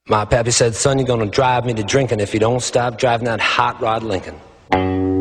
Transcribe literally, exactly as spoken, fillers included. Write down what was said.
My pappy said, son, you're gonna drive me to drinking if you don't stop driving that hot rod Lincoln.